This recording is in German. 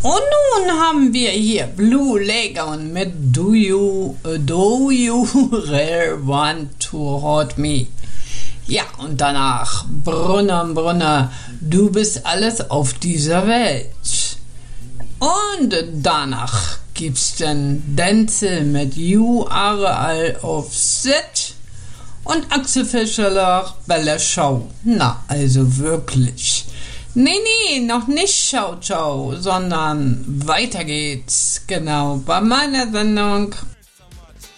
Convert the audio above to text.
Und nun haben wir hier Blue Lagoon mit Do You Really Want to Hold Me? Ja, und danach Brunner, du bist alles auf dieser Welt. Und danach gibt's dann Denzel mit You Are All of Set und Axel Fischer Bella Show. Na, also wirklich. Nee, noch nicht Ciao, sondern weiter geht's. Genau, bei meiner Sendung